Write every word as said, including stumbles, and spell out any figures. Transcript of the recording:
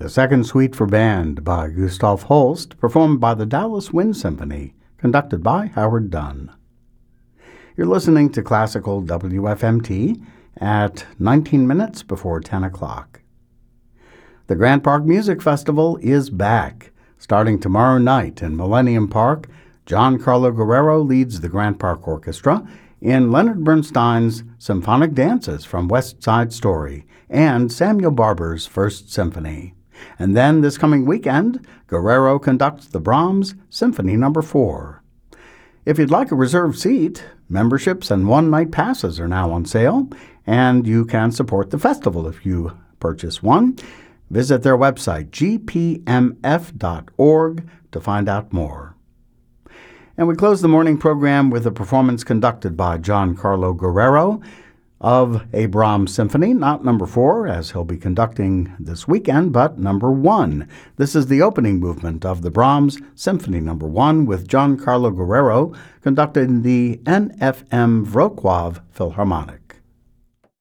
the Second Suite for Band by Gustav Holst, performed by the Dallas Wind Symphony, conducted by Howard Dunn. You're listening to Classical W F M T at nineteen minutes before ten o'clock. The Grant Park Music Festival is back. Starting tomorrow night in Millennium Park, Giancarlo Guerrero leads the Grant Park Orchestra in Leonard Bernstein's Symphonic Dances from West Side Story and Samuel Barber's First Symphony. And then this coming weekend, Guerrero conducts the Brahms Symphony Number four. If you'd like a reserved seat, memberships and one-night passes are now on sale, and you can support the festival if you purchase one. Visit their website, g p m f dot org, to find out more. And we close the morning program with a performance conducted by Giancarlo Guerrero of a Brahms symphony, not number four, as he'll be conducting this weekend, but number one. This is the opening movement of the Brahms Symphony Number one with Giancarlo Guerrero conducting the N F M Wrocław Philharmonic.